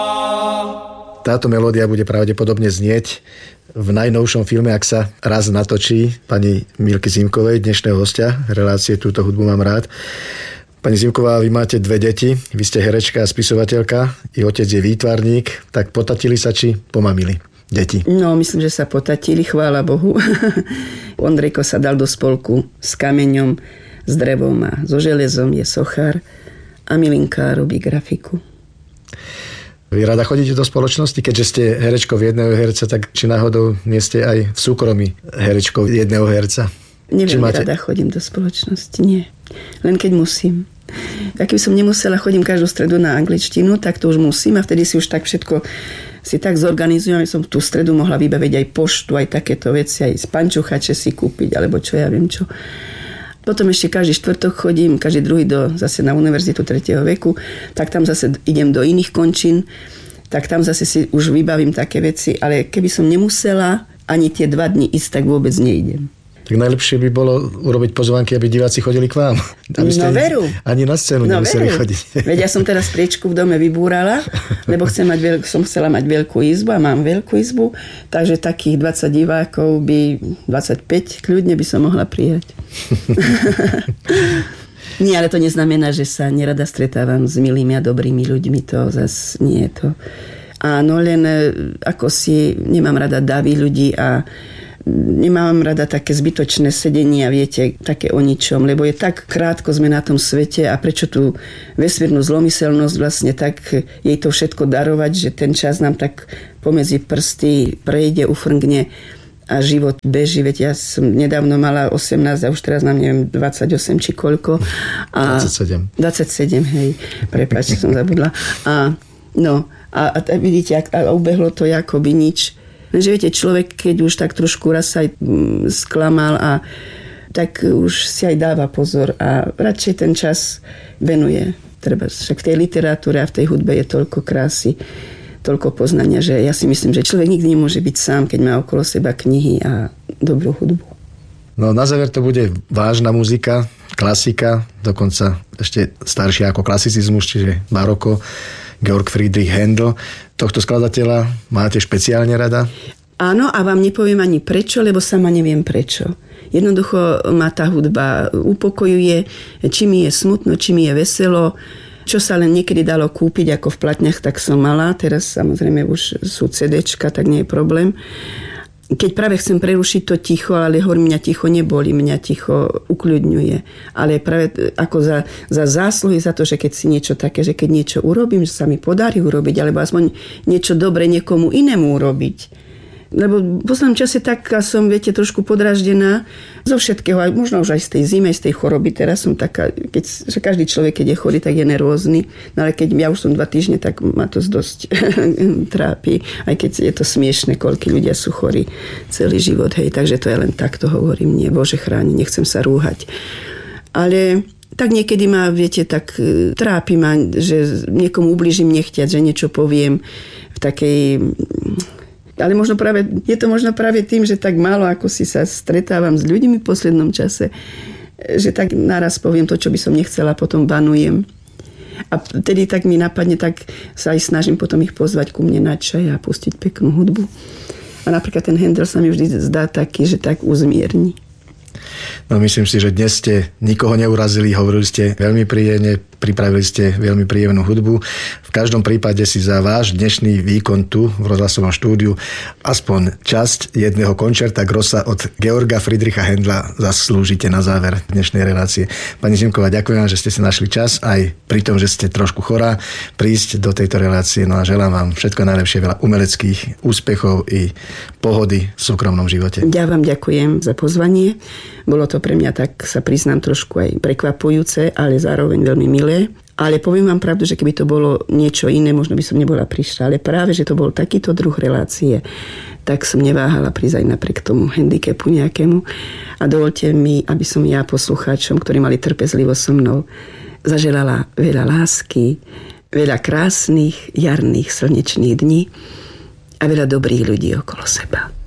Táto melódia bude pravdepodobne znieť v najnovšom filme, ak sa raz natočí, pani Milky Zimkovej, dnešného hostia relácie Túto hudbu mám rád. Pani Zimková, vy máte 2 deti, vy ste herečka a spisovateľka, i otec je výtvarník, tak potatili sa či pomamili deti? No, myslím, že sa potatili, chvála Bohu. Ondrejko sa dal do spolku s kameňom, s drevom a so železom, je sochár a Milinka robí grafiku. Vy rada chodíte do spoločnosti, keďže ste herečkou jedného herca, tak či náhodou nie ste aj v súkromí herečkou jedného herca? Neviem, rada chodím do spoločnosti, nie. Len keď musím. Ak by som nemusela, chodím každú stredu na angličtinu, tak to už musím a vtedy si už tak všetko si tak zorganizujem, aby som tú stredu mohla vybaviť aj poštu, aj takéto veci, aj spančuchače si kúpiť, alebo čo ja viem čo. Potom ešte každý štvrtok chodím, každý druhý zase na univerzitu 3. veku, tak tam zase idem do iných končín, tak tam zase si už vybavím také veci, ale keby som nemusela ani tie 2 dni ísť, tak vôbec neidem. Tak najlepšie by bolo urobiť pozvánky, aby diváci chodili k vám. Aby ste veru. Ani na scénu nemuseli chodiť. Veď ja som teraz priečku v dome vybúrala, lebo som chcela mať veľkú izbu a mám veľkú izbu, takže takých 20 divákov by 25 kľudne by som mohla prijať. Nie, ale to neznamená, že sa nerada stretávam s milými a dobrými ľuďmi, to zase nie je to. Áno, len ako si nemám rada davy ľudí a nemám rada také zbytočné sedenia, viete, také o ničom, lebo je tak krátko sme na tom svete a prečo tú vesmírnu zlomyselnosť vlastne tak jej to všetko darovať, že ten čas nám tak pomedzi prsty prejde, ufrngne a život beží. Veď ja som nedávno mala 18 a už teraz mám neviem 28 či koľko. A 27, hej, prepáč, som zabudla. A vidíte, a ubehlo to akoby nič. Lenže viete, človek, keď už tak trošku raz sa aj sklamal a tak už si aj dáva pozor a radšej ten čas venuje. Však v tej literatúre a v tej hudbe je toľko krásy, toľko poznania, že ja si myslím, že človek nikdy nemôže byť sám, keď má okolo seba knihy a dobrú hudbu. No na záver to bude vážna muzika, klasika, dokonca ešte staršia ako klasicizmus, čiže baroko. Georg Friedrich Händel. Tohto skladateľa máte špeciálne rada? Áno, a vám nepoviem ani prečo, lebo sama neviem prečo. Jednoducho ma tá hudba upokojuje, či mi je smutno, či mi je veselo. Čo sa len niekedy dalo kúpiť ako v platniach, tak som mala. Teraz samozrejme už sú CDčka, tak nie je problém. Keď práve chcem prerušiť to ticho, ale hovorím, mňa ticho neboli, mňa ticho ukľudňuje. Ale práve ako za zásluhy za to, že keď si niečo také, že keď niečo urobím, že sa mi podarí urobiť, alebo aspoň niečo dobre niekomu inému urobiť. Lebo v poslednom čase tak som, viete, trošku podraždená zo všetkého, aj možno už aj z tej zime, z tej choroby. Teraz som taká, že každý človek, keď je chorý, tak je nervózny. No ale keď ja už som 2 týždne, tak ma to dosť trápi. Aj keď je to smiešne, koľko ľudia sú chorí celý život. Hej, takže to ja len takto hovorím. Nie, Bože chráni, nechcem sa rúhať. Ale tak niekedy ma, viete, tak trápi ma, že niekomu ubližím nechtiať, že niečo poviem v takej... Ale je to možno práve tým, že tak málo ako si sa stretávam s ľuďmi v poslednom čase, že tak naraz poviem to, čo by som nechcela, potom banujem. A vtedy tak mi napadne, tak sa aj snažím potom ich pozvať ku mne na čaj a pustiť peknú hudbu. A napríklad ten Händel sa mi vždy zdá taký, že tak uzmierni. No myslím si, že dnes ste nikoho neurazili, hovorili ste veľmi príjemne, pripravili ste veľmi príjemnú hudbu. V každom prípade si za váš dnešný výkon tu v rozhlasovom štúdiu aspoň časť jedného končerta Grossa od Georga Friedricha Händla zaslúžite na záver dnešnej relácie. Pani Zimková, ďakujem vám, že ste si našli čas, aj pri tom, že ste trošku chorá, prísť do tejto relácie. No a želám vám všetko najlepšie, veľa umeleckých úspechov i pohody v súkromnom živote. Ja vám ďakujem za pozvanie. Bolo to pre mňa, tak sa priznám, trošku aj prekvapujúce, ale zároveň veľmi milé. Ale poviem vám pravdu, že keby to bolo niečo iné, možno by som nebola prišla. Ale práve, že to bol takýto druh relácie, tak som neváhala prísť aj napriek tomu handicapu nejakému. A dovolte mi, aby som ja poslucháčom, ktorí mali trpezlivosť so mnou, zaželala veľa lásky, veľa krásnych jarných slnečných dní a veľa dobrých ľudí okolo seba.